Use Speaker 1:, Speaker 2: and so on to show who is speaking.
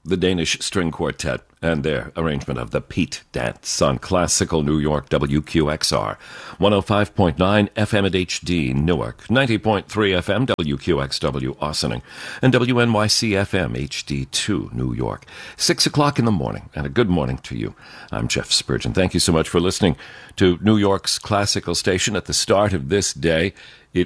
Speaker 1: the Danish String Quartet, and their arrangement of the Pete Dance on classical New York WQXR, 105.9 FM at HD Newark, 90.3 FM WQXW Ossining, and WNYC FM HD2 New York. 6 o'clock in the morning, and a good morning to you. I'm Jeff Spurgeon. Thank you so much for listening to New York's classical station at the start of this day.